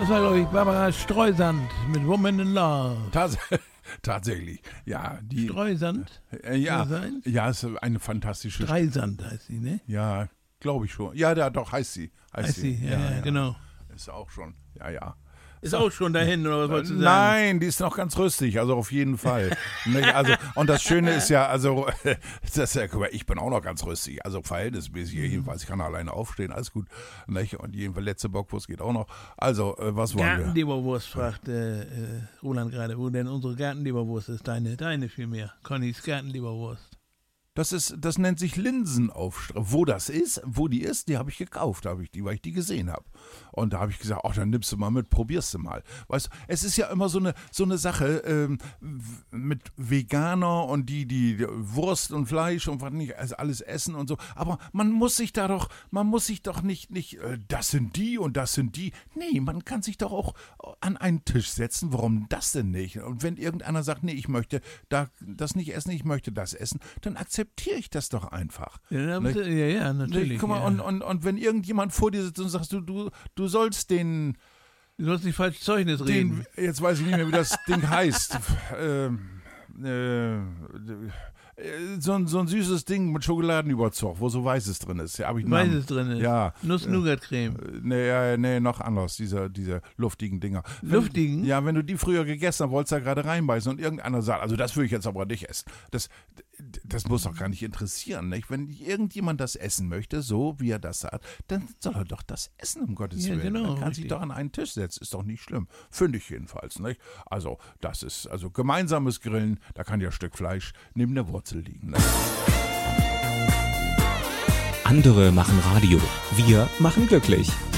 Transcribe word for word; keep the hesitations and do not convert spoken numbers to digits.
Das war, glaube ich, Barbara Streisand mit Woman in Love. Tats- Tatsächlich, ja. Die, Streisand? äh, ja, Kann das sein? ja, ist eine fantastische. Streisand heißt sie, ne? Ja, glaube ich schon. Ja, da, doch, heißt sie. Heißt, Heißt sie, ja, ja, genau. Ist auch schon, ja, ja. Ist auch schon dahin, oder was wolltest du sagen? Nein, die ist noch ganz rüstig, also auf jeden Fall. Nicht? Also, und das Schöne ist ja, also, das ist ja, guck mal, ich bin auch noch ganz rüstig, also verhältnismäßig, Mhm. jedenfalls, ich kann alleine aufstehen, alles gut. Nicht? Und jedenfalls letzte Bockwurst geht auch noch. Also, äh, was wollen wir? Gartenleberwurst, fragt äh, äh, Roland gerade, wo denn unsere Gartenleberwurst ist. Deine, deine vielmehr. Connys Gartenleberwurst. Das ist, das nennt sich Linsenaufstrich. Wo das ist, wo die ist, die habe ich gekauft, habe ich die, weil ich die gesehen habe. Und da habe ich gesagt, ach, dann nimmst du mal mit, probierst du mal. Weißt du, es ist ja immer so eine, so eine Sache ähm, mit Veganer und die, die Wurst und Fleisch und was nicht, also alles essen und so. Aber man muss sich da doch, man muss sich doch nicht, nicht, äh, das sind die und das sind die. Nee, man kann sich doch auch an einen Tisch setzen. Warum das denn nicht? Und wenn irgendeiner sagt, nee, ich möchte da, das nicht essen, ich möchte das essen, dann akzeptiere ich das doch einfach. Ja, Ne? ja, ja, natürlich. Guck mal, ja. und, und, und wenn irgendjemand vor dir sitzt und sagst, du, du, du sollst den, Du sollst nicht falsch Zeugnis reden. den, jetzt weiß ich nicht mehr, wie das Ding heißt, ähm, äh, so, ein, so ein süßes Ding mit Schokoladenüberzug, wo so Weißes drin ist. Ja, hab ich Weißes Namen. drin ist. Ja. Nuss-Nougat-Creme. Nee, ja, nee, noch anders, diese, diese luftigen Dinger. Wenn, Luftigen? Ja, wenn du die früher gegessen hast, wolltest du da gerade reinbeißen und irgendeiner sagt, also das würde ich jetzt aber nicht essen. Das, das muss doch gar nicht interessieren, nicht? Wenn irgendjemand das essen möchte, so wie er das sagt, dann soll er doch das essen, um Gottes Ja, Willen. genau, Man kann richtig. sich doch an einen Tisch setzen, ist doch nicht schlimm. Finde ich jedenfalls, nicht? Also, das ist, also gemeinsames Grillen, da kann ja ein Stück Fleisch neben der Wurzel liegen, ne? Andere machen Radio. Wir machen glücklich.